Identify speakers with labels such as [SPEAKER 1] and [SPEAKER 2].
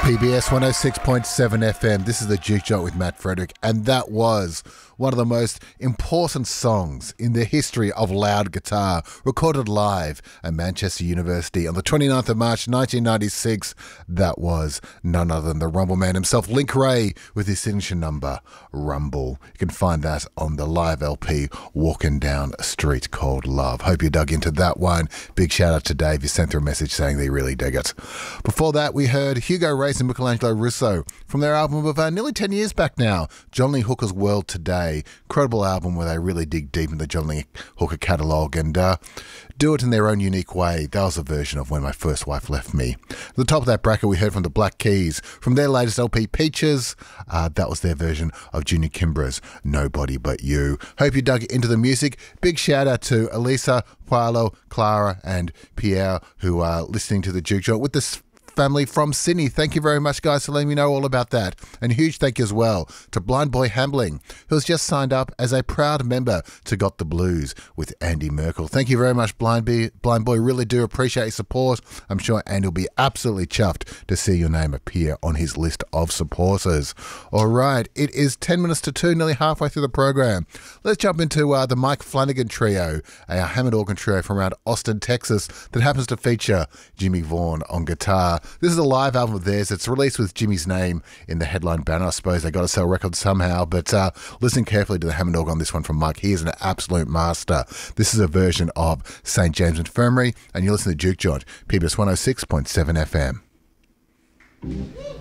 [SPEAKER 1] PBS 106.7 FM. This is the Juke Joint with Matt Frederick, and that was one of the most important songs in the history of loud guitar, recorded live at Manchester University on the 29th of March 1996. That was none other than the Rumble Man himself, Link Wray, with his signature number, Rumble. You can find that on the live LP, Walking Down a Street Called Love. Hope you dug into that one. Big shout out to Dave. He sent through a message saying they really dig it. Before that, we heard Hugo Race and Michelangelo Russo from their album of nearly 10 years back now, John Lee Hooker's World Today. Incredible album where they really dig deep into the John Lee Hooker catalogue and do it in their own unique way. That was a version of When My First Wife Left Me. At the top of that bracket, we heard from the Black Keys from their latest LP, Peaches. That was their version of Junior Kimbra's Nobody But You. Hope you dug into the music. Big shout out to Elisa, Paolo, Clara and Pierre who are listening to the Juke Joint with this family from Sydney. Thank you very much, guys, for letting me know all about that. And a huge thank you as well to Blind Boy Hambling, who has just signed up as a proud member to Got the Blues with Andy Merkel. Thank you very much, Blind Boy. Really do appreciate your support. I'm sure Andy will be absolutely chuffed to see your name appear on his list of supporters. All right, it is 10 minutes to 2, nearly halfway through the program. Let's jump into the Mike Flanagan Trio, a Hammond organ trio from around Austin, Texas, that happens to feature Jimmy Vaughan on guitar. This is a live album of theirs. It's released with Jimmy's name in the headline banner. I suppose they got to sell records somehow, but listen carefully to the Hammond organ on this one from Mike. He is an absolute master. This is a version of St. James Infirmary, and you listen to Juke Joint, PBS 106.7 FM.